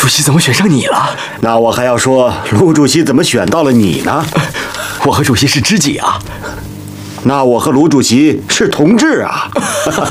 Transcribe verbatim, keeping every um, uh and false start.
主席怎么选上你了？ 那我还要说，卢主席怎么选到了你呢？ 我和主席是知己啊。 那我和卢主席是同志啊。